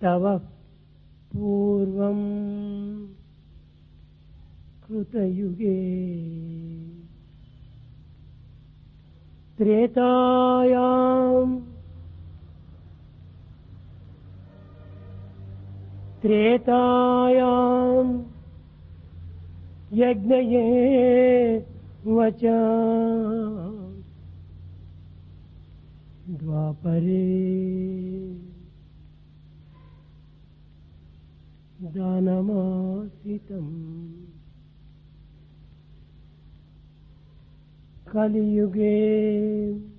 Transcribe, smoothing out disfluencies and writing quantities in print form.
तव पूर्वं कृतयुगे त्रेतायां यज्ञये वच द्वापरे दानमाश्रितम् कलियुगे